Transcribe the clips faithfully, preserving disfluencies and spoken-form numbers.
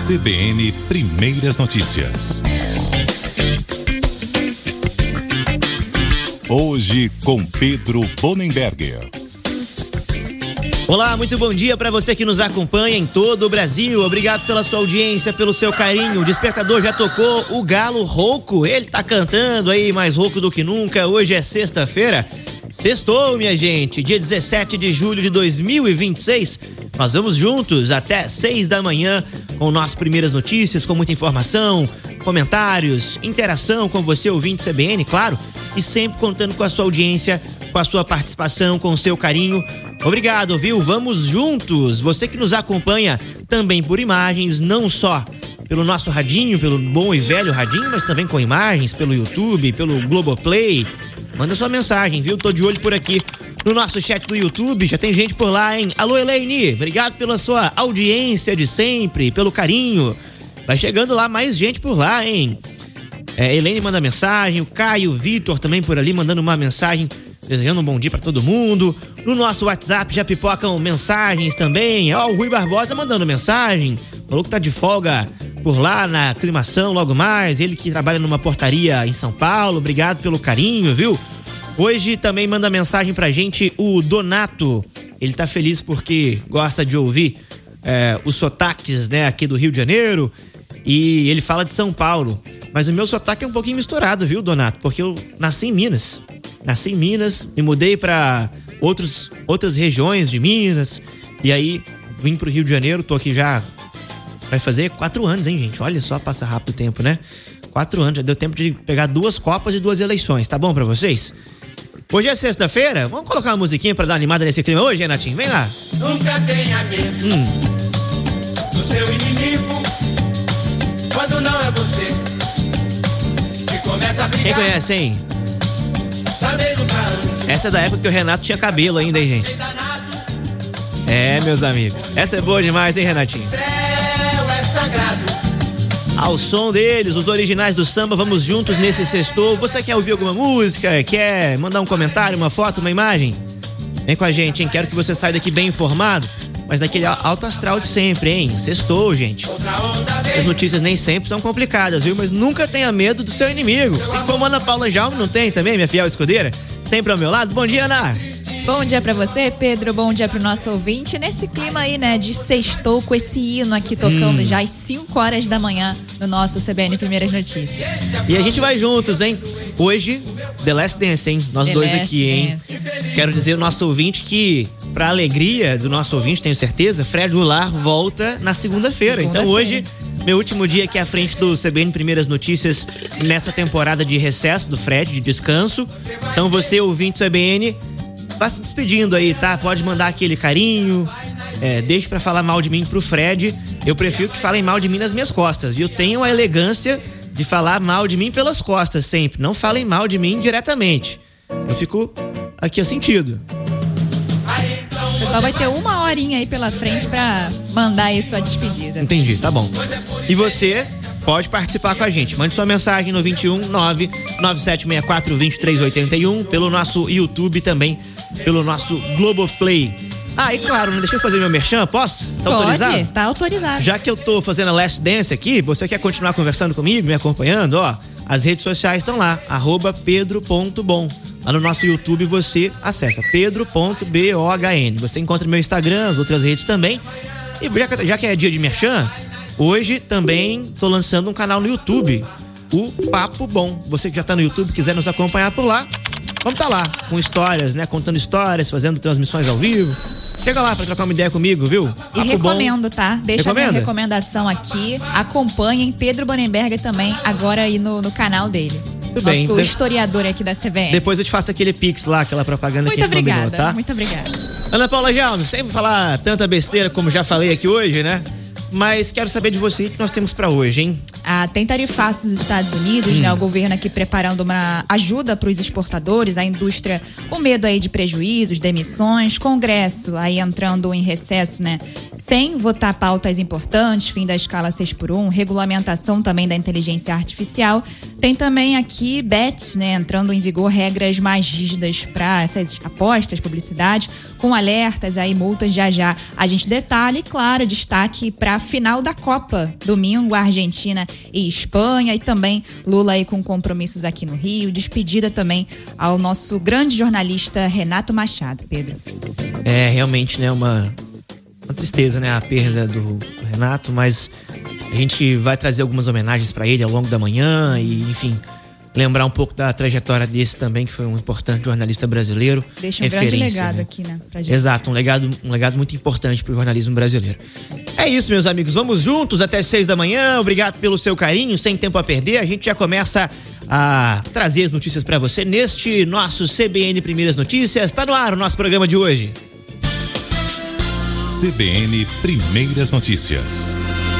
C B N Primeiras Notícias. Hoje com Pedro Bonenberger. Olá, muito bom dia para você que nos acompanha em todo o Brasil. Obrigado pela sua audiência, pelo seu carinho. O despertador já tocou, o galo rouco, ele tá cantando aí mais rouco do que nunca. Hoje é sexta-feira. Sextou, minha gente, dia dezessete de julho de dois mil e vinte e seis. Nós vamos juntos até seis da manhã com nossas primeiras notícias, com muita informação, comentários, interação com você, ouvinte C B N, claro, e sempre contando com a sua audiência, com a sua participação, com o seu carinho. Obrigado, viu? Vamos juntos. Você que nos acompanha também por imagens, não só pelo nosso radinho, pelo bom e velho radinho, mas também com imagens pelo YouTube, pelo Globoplay. Manda sua mensagem, viu? Tô de olho por aqui no nosso chat do YouTube. Já tem gente por lá, hein? Alô, Elaine, obrigado pela sua audiência de sempre, pelo carinho. Vai chegando lá mais gente por lá, hein? É, Elaine manda mensagem, o Caio, o Vitor também por ali mandando uma mensagem, desejando um bom dia pra todo mundo. No nosso WhatsApp já pipocam mensagens também. Ó, o Rui Barbosa mandando mensagem. Falou que tá de folga por lá na aclimação logo mais. Ele que trabalha numa portaria em São Paulo. Obrigado pelo carinho, viu? Hoje também manda mensagem pra gente o Donato. Ele tá feliz porque gosta de ouvir é, os sotaques, né, aqui do Rio de Janeiro. E ele fala de São Paulo. Mas o meu sotaque é um pouquinho misturado, viu, Donato? Porque eu nasci em Minas. Nasci em Minas, me mudei pra outros, outras regiões de Minas. E aí vim pro Rio de Janeiro, tô aqui já... Vai fazer quatro anos, hein, gente? Olha só, passa rápido o tempo, né? Quatro anos, já deu tempo de pegar duas Copas e duas eleições, tá bom pra vocês? Hoje é sexta-feira, vamos colocar uma musiquinha pra dar uma animada nesse clima hoje, Renatinho? Vem lá. Nunca tenha medo hum. do seu inimigo, quando não é você que começa a brigar. Quem conhece, hein? Essa é da época que o Renato tinha cabelo ainda, hein, gente? É, meus amigos. Essa é boa demais, hein, Renatinho? Ao som deles, os originais do samba, vamos juntos nesse sextou. Você quer ouvir alguma música? Quer mandar um comentário, uma foto, uma imagem? Vem com a gente, hein? Quero que você saia daqui bem informado, mas daquele alto astral de sempre, hein? Sextou, gente. As notícias nem sempre são complicadas, viu? Mas nunca tenha medo do seu inimigo. Assim como a Ana Paula Jaume não tem também, minha fiel escudeira. Sempre ao meu lado. Bom dia, Ana. Bom dia pra você, Pedro, bom dia pro nosso ouvinte. Nesse clima aí, né, de sextou, com esse hino aqui tocando hum. já às cinco horas da manhã no nosso C B N Primeiras Notícias. E a gente vai juntos, hein? Hoje, The Last Dance, hein? Nós The dois Last aqui, hein? Dance. Quero dizer ao nosso ouvinte que, pra alegria do nosso ouvinte, tenho certeza, Fred Goulart volta na segunda-feira. Segunda então hoje, meu último dia aqui à frente do C B N Primeiras Notícias nessa temporada de recesso do Fred, de descanso. Então você, ouvinte C B N, vá se despedindo aí, tá? Pode mandar aquele carinho, é, deixe pra falar mal de mim pro Fred. Eu prefiro que falem mal de mim nas minhas costas, viu? Tenham a elegância de falar mal de mim pelas costas sempre. Não falem mal de mim diretamente. Eu fico aqui a sentido. O pessoal vai ter uma horinha aí pela frente pra mandar aí sua despedida. Entendi, tá bom. E você pode participar com a gente. Mande sua mensagem no vinte e um, nove nove sete seis quatro, dois três oito um, pelo nosso YouTube também, pelo nosso Globoplay. Ah, e claro, né? Deixa eu fazer meu merchan, posso? Tá Pode, autorizado? tá autorizado. Já que eu tô fazendo a Last Dance aqui, você quer continuar conversando comigo, me acompanhando, ó, as redes sociais estão lá, arroba pedro ponto bom. Lá no nosso YouTube você acessa pedro ponto bon. Você encontra meu Instagram, as outras redes também. E já que, já que é dia de merchan, hoje também tô lançando um canal no YouTube, o Papo Bom. Você que já tá no YouTube, quiser nos acompanhar por lá, vamos tá lá, com histórias, né? Contando histórias, fazendo transmissões ao vivo. Chega lá pra trocar uma ideia comigo, viu? E Papo recomendo, bom. tá? Deixa Recomenda? a minha recomendação aqui. Acompanhem Pedro Bonenberger também, agora aí no, no canal dele. Tudo bem. Nosso De... historiador aqui da C B N. Depois eu te faço aquele pix lá, aquela propaganda muito que a gente obrigada, combinou, tá? Muito obrigada. Ana Paula Jaume, sem falar tanta besteira como já falei aqui hoje, né? Mas quero saber de você o que nós temos pra hoje, hein? Ah, tem tarifaço dos Estados Unidos, hum. né? O governo aqui preparando uma ajuda para os exportadores, a indústria com medo aí de prejuízos, demissões, Congresso aí entrando em recesso, né? Sem votar pautas importantes, fim da escala seis por um, regulamentação também da inteligência artificial. Tem também aqui B E T, né? Entrando em vigor regras mais rígidas para essas apostas, publicidade, com alertas aí, multas já já. A gente detalha e, claro, destaque para a final da Copa. Domingo, Argentina e Espanha, e também Lula aí com compromissos aqui no Rio. Despedida também ao nosso grande jornalista Renato Machado, Pedro. É, realmente, né, uma, uma tristeza, né, a perda do, do Renato, mas a gente vai trazer algumas homenagens para ele ao longo da manhã e, enfim, lembrar um pouco da trajetória desse também, que foi um importante jornalista brasileiro. Deixa um grande legado, né, aqui, né? Pra gente. Exato, um legado, um legado muito importante pro jornalismo brasileiro. É isso, meus amigos. Vamos juntos até seis da manhã. Obrigado pelo seu carinho. Sem tempo a perder, a gente já começa a trazer as notícias para você neste nosso C B N Primeiras Notícias. Tá no ar o nosso programa de hoje. C B N Primeiras Notícias.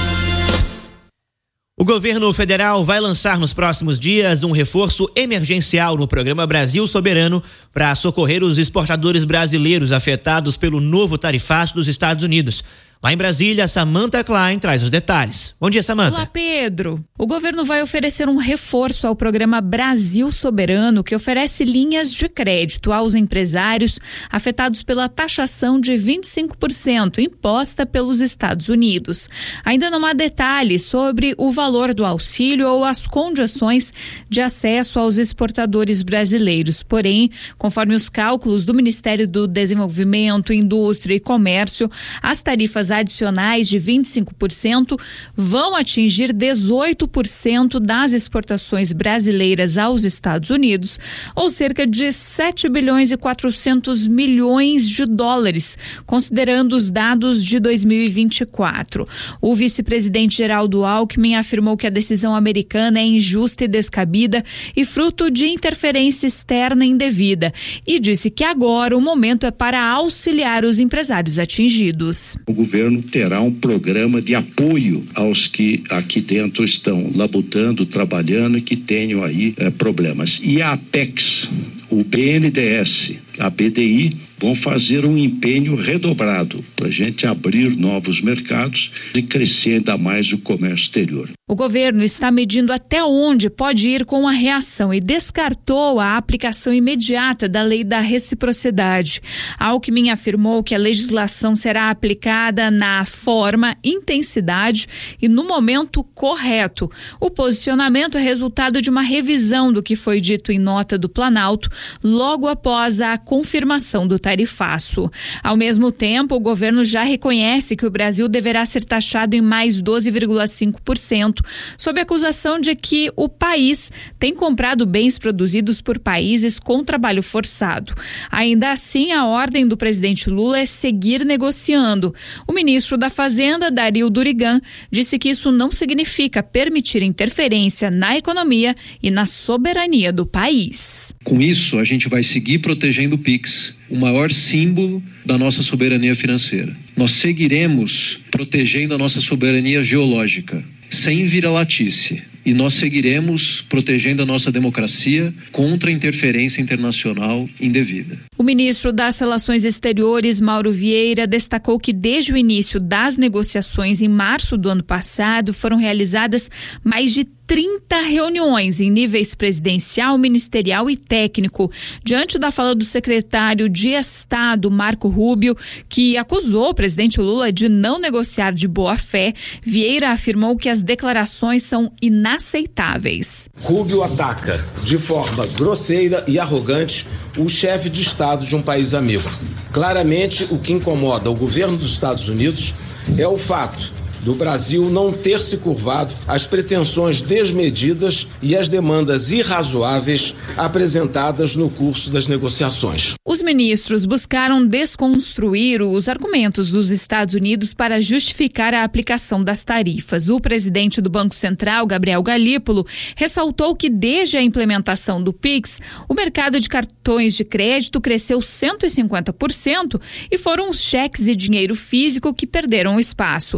O governo federal vai lançar nos próximos dias um reforço emergencial no programa Brasil Soberano para socorrer os exportadores brasileiros afetados pelo novo tarifaço dos Estados Unidos. Lá em Brasília, Samantha Klein traz os detalhes. Bom dia, Samantha. Olá, Pedro. O governo vai oferecer um reforço ao programa Brasil Soberano, que oferece linhas de crédito aos empresários afetados pela taxação de vinte e cinco por cento imposta pelos Estados Unidos. Ainda não há detalhes sobre o valor do auxílio ou as condições de acesso aos exportadores brasileiros. Porém, conforme os cálculos do Ministério do Desenvolvimento, Indústria e Comércio, as tarifas adicionais de vinte e cinco por cento vão atingir dezoito por cento das exportações brasileiras aos Estados Unidos, ou cerca de sete bilhões e quatrocentos milhões de dólares, considerando os dados de dois mil e vinte e quatro. O vice-presidente Geraldo Alckmin afirmou que a decisão americana é injusta e descabida e fruto de interferência externa indevida, e disse que agora o momento é para auxiliar os empresários atingidos. O governo terá um programa de apoio aos que aqui dentro estão labutando, trabalhando e que tenham aí é, problemas. E a Apex, o B N D E S, a B D I vão fazer um empenho redobrado para a gente abrir novos mercados e crescer ainda mais o comércio exterior. O governo está medindo até onde pode ir com a reação e descartou a aplicação imediata da lei da reciprocidade. Alckmin afirmou que a legislação será aplicada na forma, intensidade e no momento correto. O posicionamento é resultado de uma revisão do que foi dito em nota do Planalto logo após a confirmação do tarifaço. Ao mesmo tempo, o governo já reconhece que o Brasil deverá ser taxado em mais doze vírgula cinco por cento, sob a acusação de que o país tem comprado bens produzidos por países com trabalho forçado. Ainda assim, a ordem do presidente Lula é seguir negociando. O ministro da Fazenda, Dario Durigan, disse que isso não significa permitir interferência na economia e na soberania do país. Com isso, a gente vai seguir protegendo o Pix, o maior símbolo da nossa soberania financeira. Nós seguiremos protegendo a nossa soberania geológica, sem vira-latice. E nós seguiremos protegendo a nossa democracia contra a interferência internacional indevida. O ministro das Relações Exteriores, Mauro Vieira, destacou que desde o início das negociações em março do ano passado foram realizadas mais de trinta reuniões em níveis presidencial, ministerial e técnico. Diante da fala do secretário de Estado, Marco Rubio, que acusou o presidente Lula de não negociar de boa fé, Vieira afirmou que as declarações são inaceitáveis. Rubio ataca de forma grosseira e arrogante o chefe de Estado de um país amigo. Claramente, o que incomoda o governo dos Estados Unidos é o fato do Brasil não ter se curvado às pretensões desmedidas e às demandas irrazoáveis apresentadas no curso das negociações. Os ministros buscaram desconstruir os argumentos dos Estados Unidos para justificar a aplicação das tarifas. O presidente do Banco Central, Gabriel Galípolo, ressaltou que desde a implementação do Pix, o mercado de cartões de crédito cresceu cento e cinquenta por cento e foram os cheques e dinheiro físico que perderam espaço. Em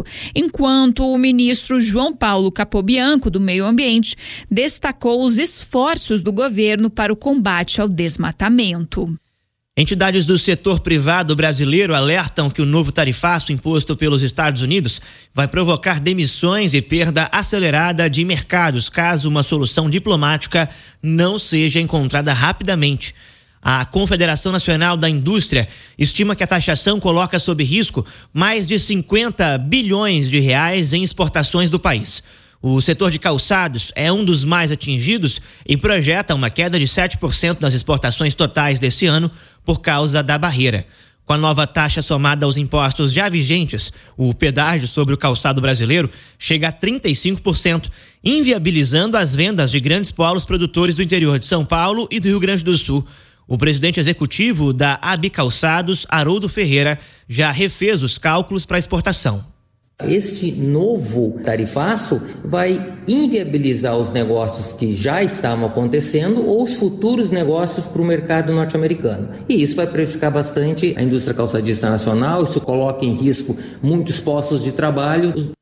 enquanto o ministro João Paulo Capobianco, do Meio Ambiente, destacou os esforços do governo para o combate ao desmatamento. Entidades do setor privado brasileiro alertam que o novo tarifaço imposto pelos Estados Unidos vai provocar demissões e perda acelerada de mercados, caso uma solução diplomática não seja encontrada rapidamente. A Confederação Nacional da Indústria estima que a taxação coloca sob risco mais de cinquenta bilhões de reais em exportações do país. O setor de calçados é um dos mais atingidos e projeta uma queda de sete por cento nas exportações totais desse ano por causa da barreira. Com a nova taxa somada aos impostos já vigentes, o pedágio sobre o calçado brasileiro chega a trinta e cinco por cento, inviabilizando as vendas de grandes polos produtores do interior de São Paulo e do Rio Grande do Sul. O presidente executivo da A B Calçados, Haroldo Ferreira, já refez os cálculos para exportação. Este novo tarifaço vai inviabilizar os negócios que já estavam acontecendo ou os futuros negócios para o mercado norte-americano. E isso vai prejudicar bastante a indústria calçadista nacional, isso coloca em risco muitos postos de trabalho.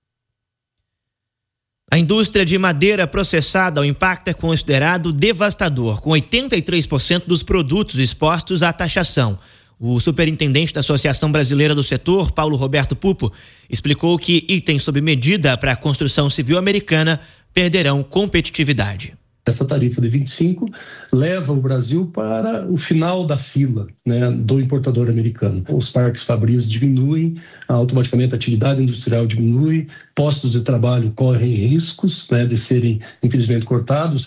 A indústria de madeira processada, o impacto é considerado devastador, com oitenta e três por cento dos produtos expostos à taxação. O superintendente da Associação Brasileira do Setor, Paulo Roberto Pupo, explicou que itens sob medida para a construção civil americana perderão competitividade. Essa tarifa de vinte e cinco leva o Brasil para o final da fila, né, do importador americano. Os parques fabris diminuem, automaticamente a atividade industrial diminui, postos de trabalho correm riscos, né, de serem, infelizmente, cortados.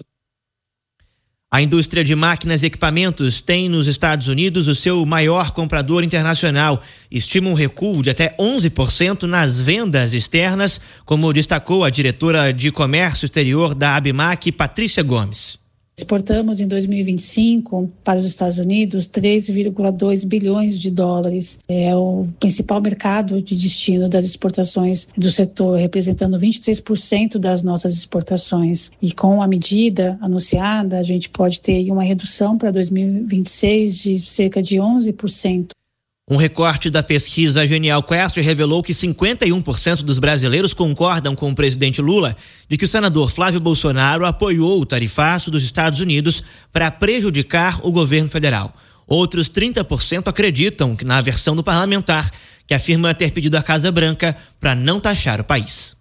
A indústria de máquinas e equipamentos tem nos Estados Unidos o seu maior comprador internacional. Estima um recuo de até onze por cento nas vendas externas, como destacou a diretora de Comércio Exterior da ABMAC, Patrícia Gomes. Exportamos em dois mil e vinte e cinco para os Estados Unidos três vírgula dois bilhões de dólares. É o principal mercado de destino das exportações do setor, representando vinte e três por cento das nossas exportações. E com a medida anunciada, a gente pode ter uma redução para dois mil e vinte e seis de cerca de onze por cento. Um recorte da pesquisa Genial Quest revelou que cinquenta e um por cento dos brasileiros concordam com o presidente Lula de que o senador Flávio Bolsonaro apoiou o tarifaço dos Estados Unidos para prejudicar o governo federal. Outros trinta por cento acreditam que na versão do parlamentar que afirma ter pedido à Casa Branca para não taxar o país.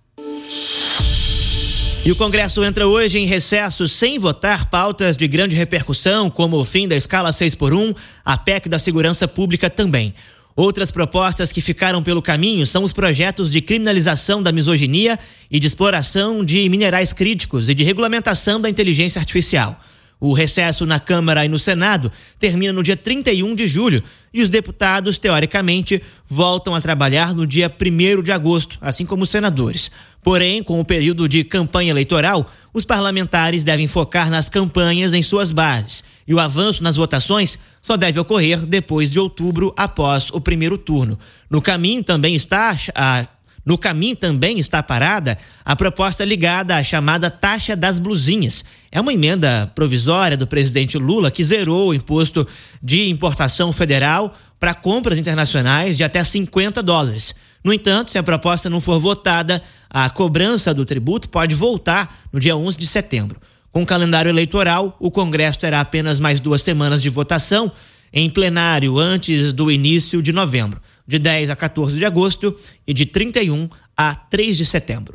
E o Congresso entra hoje em recesso sem votar pautas de grande repercussão, como o fim da escala seis por um, a P E C da Segurança Pública também. Outras propostas que ficaram pelo caminho são os projetos de criminalização da misoginia e de exploração de minerais críticos e de regulamentação da inteligência artificial. O recesso na Câmara e no Senado termina no dia trinta e um de julho e os deputados, teoricamente, voltam a trabalhar no dia primeiro de agosto, assim como os senadores. Porém, com o período de campanha eleitoral, os parlamentares devem focar nas campanhas em suas bases e o avanço nas votações só deve ocorrer depois de outubro, após o primeiro turno. No caminho também está a No caminho também está parada a proposta ligada à chamada taxa das blusinhas. É uma emenda provisória do presidente Lula que zerou o imposto de importação federal para compras internacionais de até cinquenta dólares. No entanto, se a proposta não for votada, a cobrança do tributo pode voltar no dia onze de setembro. Com o calendário eleitoral, o Congresso terá apenas mais duas semanas de votação em plenário antes do início de novembro, de dez a quatorze de agosto e de trinta e um a três de setembro.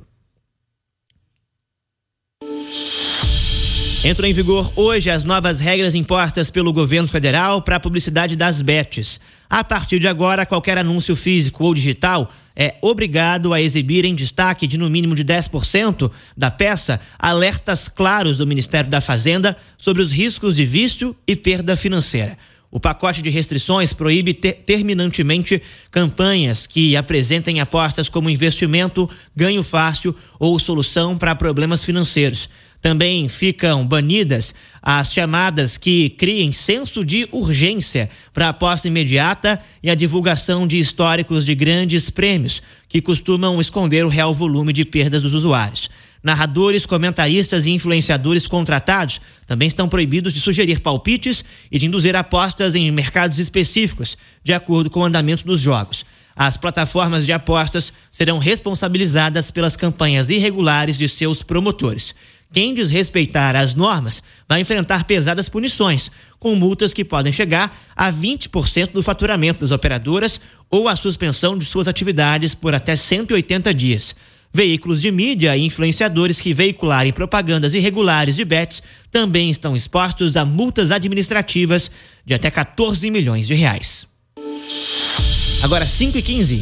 Entram em vigor hoje as novas regras impostas pelo governo federal para a publicidade das bets. A partir de agora, qualquer anúncio físico ou digital é obrigado a exibir em destaque de no mínimo de dez por cento da peça alertas claros do Ministério da Fazenda sobre os riscos de vício e perda financeira. O pacote de restrições proíbe ter, terminantemente campanhas que apresentem apostas como investimento, ganho fácil ou solução para problemas financeiros. Também ficam banidas as chamadas que criem senso de urgência para aposta imediata e a divulgação de históricos de grandes prêmios, que costumam esconder o real volume de perdas dos usuários. Narradores, comentaristas e influenciadores contratados também estão proibidos de sugerir palpites e de induzir apostas em mercados específicos, de acordo com o andamento dos jogos. As plataformas de apostas serão responsabilizadas pelas campanhas irregulares de seus promotores. Quem desrespeitar as normas vai enfrentar pesadas punições, com multas que podem chegar a vinte por cento do faturamento das operadoras ou a suspensão de suas atividades por até cento e oitenta dias. Veículos de mídia e influenciadores que veicularem propagandas irregulares de bets também estão expostos a multas administrativas de até quatorze milhões de reais. Agora cinco e quinze.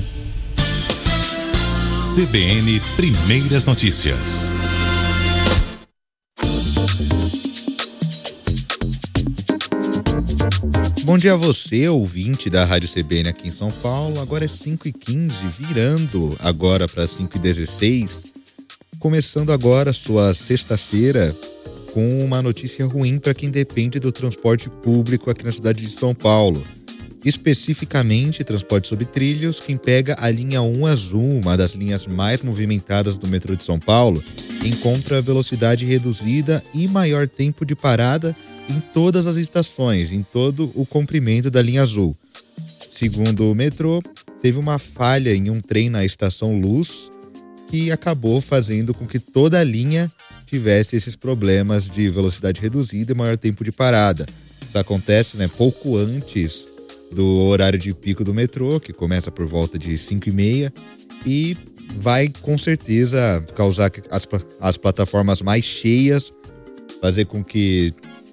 C B N Primeiras Notícias. Bom dia a você, ouvinte da Rádio C B N aqui em São Paulo. Agora é cinco e quinze, virando agora para cinco e dezesseis. Começando agora a sua sexta-feira com uma notícia ruim para quem depende do transporte público aqui na cidade de São Paulo. Especificamente, transporte sobre trilhos, quem pega a linha um azul, uma das linhas mais movimentadas do metrô de São Paulo, encontra velocidade reduzida e maior tempo de parada em todas as estações, em todo o comprimento da linha azul. Segundo o metrô, teve uma falha em um trem na Estação Luz que acabou fazendo com que toda a linha tivesse esses problemas de velocidade reduzida e maior tempo de parada. Isso acontece, né, pouco antes do horário de pico do metrô, que começa por volta de cinco e meia, e vai com certeza causar as, as plataformas mais cheias, fazer com que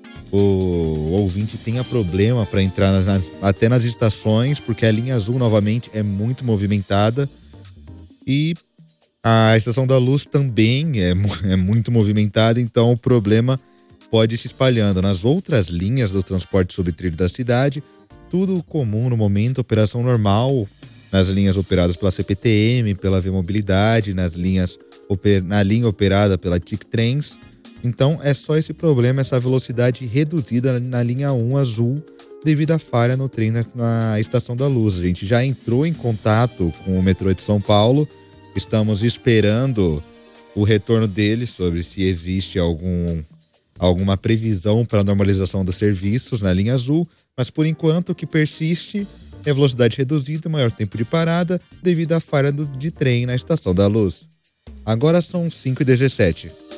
o ouvinte tenha problema para entrar nas, até nas estações, porque a linha azul novamente é muito movimentada e a Estação da Luz também é, é muito movimentada, então o problema pode ir se espalhando. Nas outras linhas do transporte sobre trilho da cidade, tudo comum no momento, operação normal, nas linhas operadas pela C P T M, pela V Mobilidade, nas linhas, na linha operada pela T I C Trens. Então é só esse problema, essa velocidade reduzida na linha um azul devido à falha no trem na, na Estação da Luz. A gente já entrou em contato com o metrô de São Paulo, estamos esperando o retorno dele sobre se existe algum, alguma previsão para a normalização dos serviços na linha azul, mas por enquanto o que persiste é velocidade reduzida e maior tempo de parada devido à falha do, de trem na Estação da Luz. Agora são cinco e dezessete.